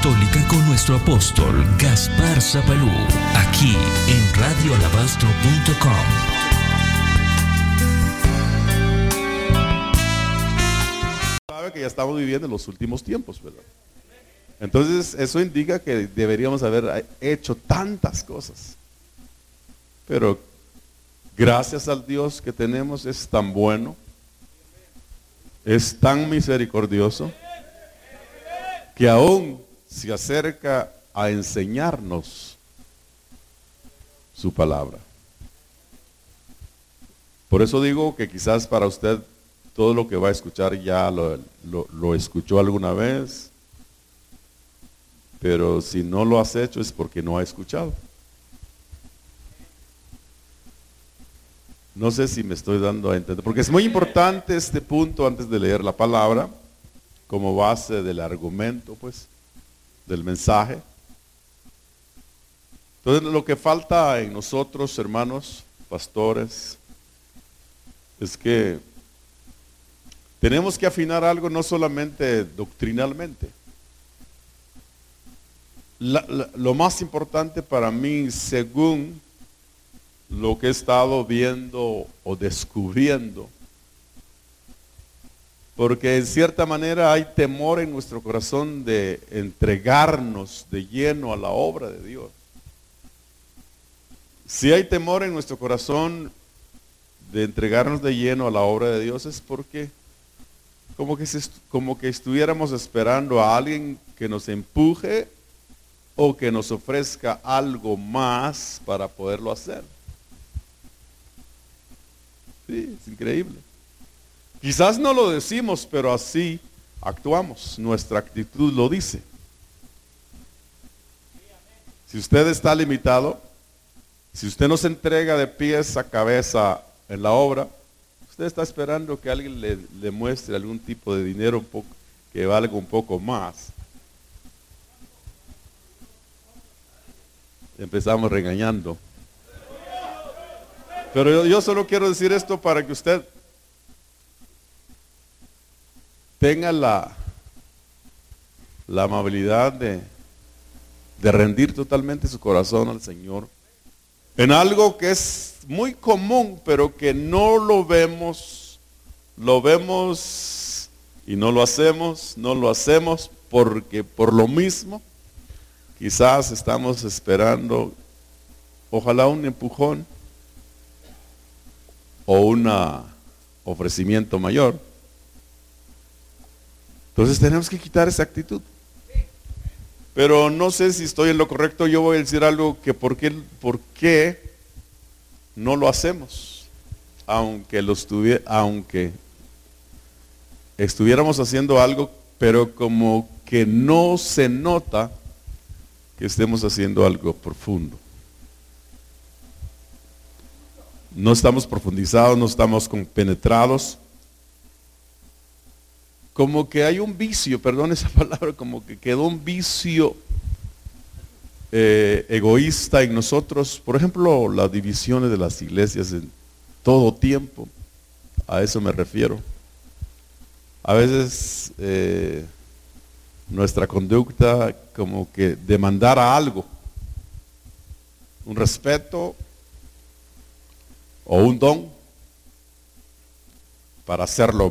Apostólica con nuestro apóstol Gaspar Zapalú, aquí en radioalabastro.com. Sabe que ya estamos viviendo en los últimos tiempos, ¿verdad? Entonces eso indica que deberíamos haber hecho tantas cosas. Pero gracias al Dios que tenemos, es tan bueno, es tan misericordioso, que aún se acerca a enseñarnos su palabra. Por eso digo que quizás para usted todo lo que va a escuchar ya lo escuchó alguna vez, pero si no lo has hecho es porque no ha escuchado. No sé si me estoy dando a entender, porque es muy importante este punto antes de leer la palabra, como base del argumento, pues, del mensaje. Entonces, lo que falta en nosotros, hermanos, pastores, es que tenemos que afinar algo no solamente doctrinalmente. Lo más importante para mí, según lo que he estado viendo o descubriendo, porque en cierta manera hay temor en nuestro corazón de entregarnos de lleno a la obra de Dios. Si hay temor en nuestro corazón de entregarnos de lleno a la obra de Dios, es porque como que estuviéramos esperando a alguien que nos empuje o que nos ofrezca algo más para poderlo hacer. Sí, es increíble. Quizás no lo decimos, pero así actuamos. Nuestra actitud lo dice. Si usted está limitado, si usted no se entrega de pies a cabeza en la obra, usted está esperando que alguien le muestre algún tipo de dinero que valga un poco más. Empezamos regañando. Pero yo solo quiero decir esto para que usted tenga la amabilidad de rendir totalmente su corazón al Señor en algo que es muy común, pero que no lo vemos y no lo hacemos porque por lo mismo quizás estamos esperando, ojalá un empujón o un ofrecimiento mayor. Entonces tenemos que quitar esa actitud. Pero no sé si estoy en lo correcto. Yo voy a decir algo que por qué no lo hacemos, aunque estuviéramos haciendo algo, pero como que no se nota que estemos haciendo algo profundo. No estamos profundizados, no estamos compenetrados. Como que hay un vicio, perdón esa palabra, como que quedó un vicio egoísta en nosotros. Por ejemplo, las divisiones de las iglesias en todo tiempo, a eso me refiero. A veces nuestra conducta como que demandara algo, un respeto o un don para hacerlo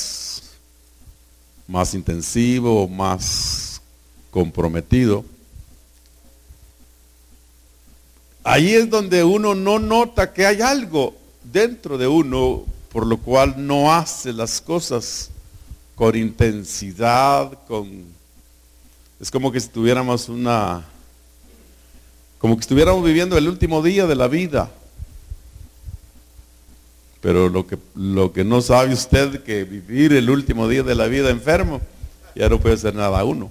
más intensivo, más comprometido. Ahí es donde uno no nota que hay algo dentro de uno por lo cual no hace las cosas con intensidad, es como que estuviéramos viviendo el último día de la vida. Pero lo que no sabe usted, que vivir el último día de la vida enfermo, ya no puede hacer nada uno.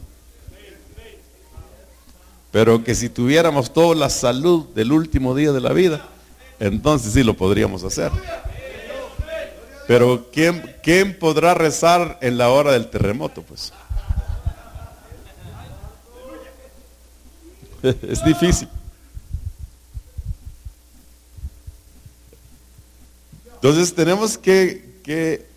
Pero que si tuviéramos toda la salud del último día de la vida, entonces sí lo podríamos hacer. Pero ¿quién podrá rezar en la hora del terremoto? Pues es difícil. Entonces tenemos que